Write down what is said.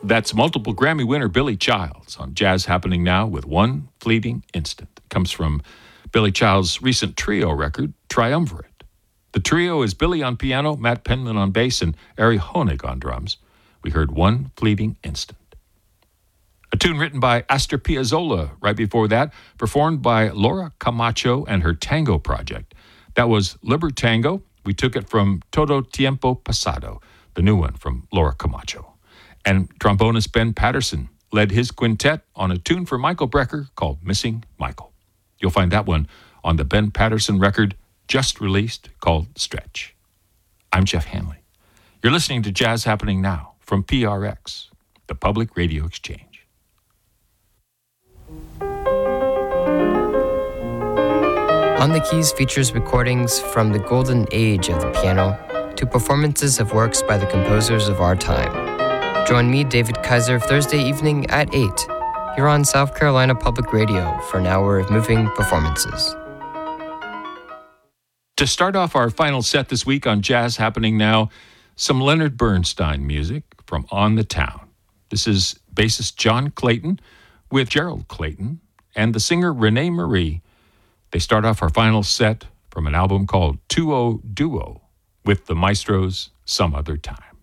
That's multiple Grammy winner Billy Childs on Jazz Happening Now with One Fleeting Instant. It comes from Billy Childs' recent trio record, Triumvirate. The trio is Billy on piano, Matt Penman on bass, and Ari Honig on drums. We heard One Fleeting Instant. A tune written by Astor Piazzolla right before that, performed by Laura Camacho and her tango project. That was Libertango. We took it from Todo Tiempo Pasado, the new one from Laura Camacho. And trombonist Ben Patterson led his quintet on a tune for Michael Brecker called Missing Michael. You'll find that one on the Ben Patterson record just released called Stretch. I'm Jeff Hanley. You're listening to Jazz Happening Now from PRX, the Public Radio Exchange. On the Keys features recordings from the golden age of the piano to performances of works by the composers of our time. Join me, David Kaiser, Thursday evening at 8 here on South Carolina Public Radio for an hour of moving performances. To start off our final set this week on Jazz Happening Now, some Leonard Bernstein music from On the Town. This is bassist John Clayton with Gerald Clayton and the singer Renee Marie. They start off our final set from an album called 2-0 Duo with the Maestros Some Other Time.